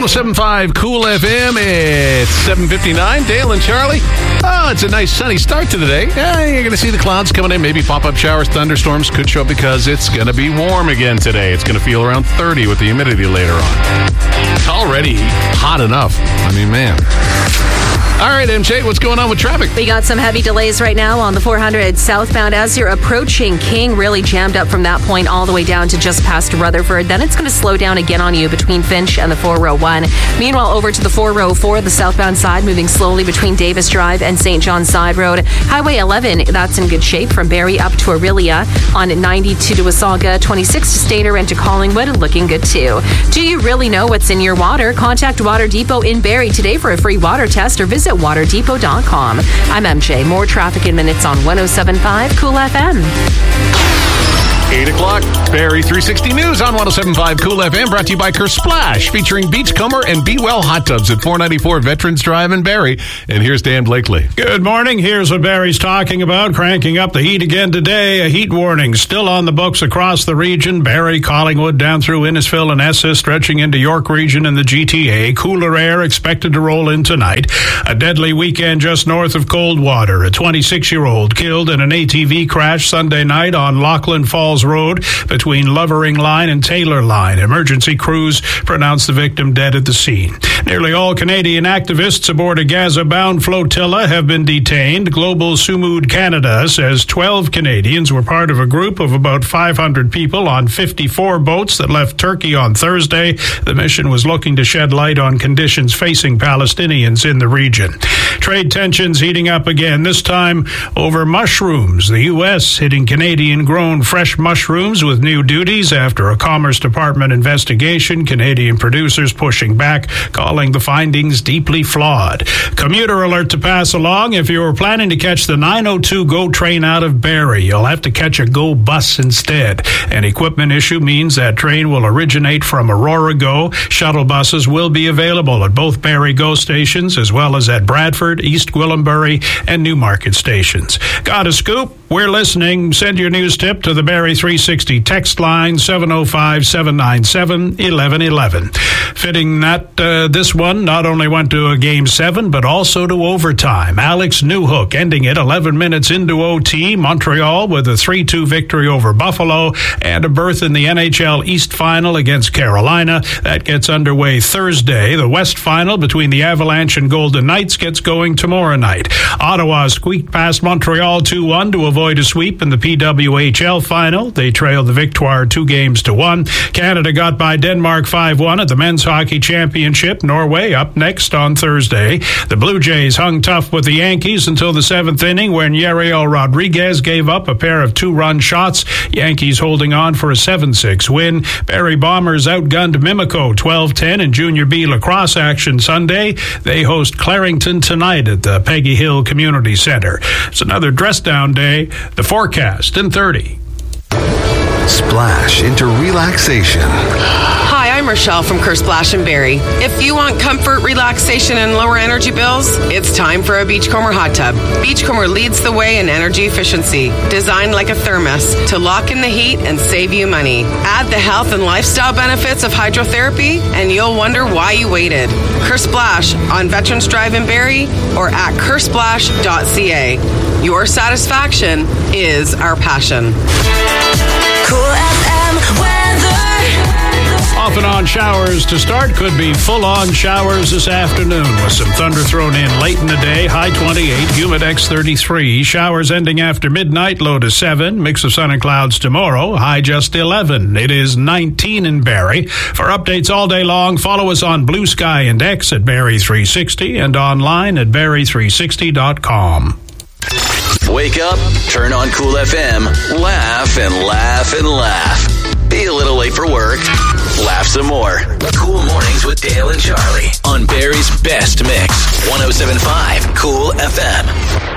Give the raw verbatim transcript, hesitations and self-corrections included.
one oh seven point five Cool F M. It's seven fifty-nine. Dale and Charlie. Oh, it's a nice sunny start to the day. Yeah, you're going to see the clouds coming in. Maybe pop-up showers, thunderstorms could show up because it's going to be warm again today. It's going to feel around thirty with the humidity later on. It's already hot enough. I mean, man. All right, M J, what's going on with traffic? We got some heavy delays right now on the four hundred southbound as you're approaching King. Really jammed up from that point all the way down to just past Rutherford. Then it's going to slow down again on you between Finch and the four oh one. Meanwhile, over to the four oh four, the southbound side, moving slowly between Davis Drive and Saint John's Side Road. Highway eleven, that's in good shape from Barrie up to Aurelia. On ninety-two to Wasaga, twenty-six to Stainer and to Collingwood, looking good too. Do you really know what's in your water? Contact Water Depot in Barrie today for a free water test or visit water depot dot com. I'm M J. More traffic in minutes on one oh seven point five Cool F M. eight o'clock, Barrie three sixty News on one oh seven point five Cool F M, brought to you by Kersplash, featuring Beachcomber and Be Well hot tubs at four ninety-four Veterans Drive in Barrie. And here's Dan Blakely. Good morning. Here's what Barrie's talking about. Cranking up the heat again today. A heat warning still on the books across the region. Barrie, Collingwood, down through Innisfil and Esses, stretching into York region and the G T A. Cooler air expected to roll in tonight. A deadly weekend just north of Coldwater. A twenty-six-year-old killed in an A T V crash Sunday night on Lachlan Falls Road between Lovering Line and Taylor Line. Emergency crews pronounced the victim dead at the scene. Nearly all Canadian activists aboard a Gaza-bound flotilla have been detained. Global Sumud Canada says twelve Canadians were part of a group of about five hundred people on fifty-four boats that left Turkey on Thursday. The mission was looking to shed light on conditions facing Palestinians in the region. Trade tensions heating up again, this time over mushrooms. The U S hitting Canadian-grown fresh mushrooms with new duties after a Commerce Department investigation. Canadian producers pushing back, calling the findings deeply flawed. Commuter alert to pass along. If you're planning to catch the nine oh two GO train out of Barrie, you'll have to catch a GO bus instead. An equipment issue means that train will originate from Aurora GO. Shuttle buses will be available at both Barrie GO stations as well as at Bradford, East Gwillimbury, and Newmarket stations. Got a scoop? We're listening. Send your news tip to the Barrie three sixty text line, seven oh five, seven nine seven, one one one one. Fitting that uh, this one not only went to a game seven, but also to overtime. Alex Newhook ending it eleven minutes into O T. Montreal with a three two victory over Buffalo and a berth in the N H L East Final against Carolina. That gets underway Thursday. The West Final between the Avalanche and Golden Knights gets going tomorrow night. Ottawa squeaked past Montreal two one to avoid a sweep in the P W H L Final. They trailed the Victoire two games to one. Canada got by Denmark five one at the Men's Hockey Championship. Norway up next on Thursday. The Blue Jays hung tough with the Yankees until the seventh inning when Yariel Rodriguez gave up a pair of two-run shots. Yankees holding on for a seven six win. Barrie Bombers outgunned Mimico twelve ten in Junior B lacrosse action Sunday. They host Clarington tonight at the Peggy Hill Community Center. It's another dress-down day. The forecast in thirty. Splash into relaxation. Hi, I'm Rochelle from Kersplash in Barrie. If you want comfort, relaxation, and lower energy bills, it's time for a Beachcomber hot tub. Beachcomber leads the way in energy efficiency, designed like a thermos to lock in the heat and save you money. Add the health and lifestyle benefits of hydrotherapy, and you'll wonder why you waited. Kersplash on Veterans Drive in Barrie or at kersplash dot c a. Your satisfaction is our passion. Cool F M weather. Off and on showers to start. Could be full-on showers this afternoon with some thunder thrown in late in the day. High twenty-eight, humidex thirty-three. Showers ending after midnight, low to seven. Mix of sun and clouds tomorrow. High just eleven. It is nineteen in Barrie. For updates all day long, follow us on Blue Sky and X at Barrie three sixty and online at barrie three sixty dot com. Wake up, turn on Cool F M, laugh and laugh and laugh. Be a little late for work, laugh some more. Cool Mornings with Dale and Charlie on Barrie's best mix, one oh seven point five Cool F M.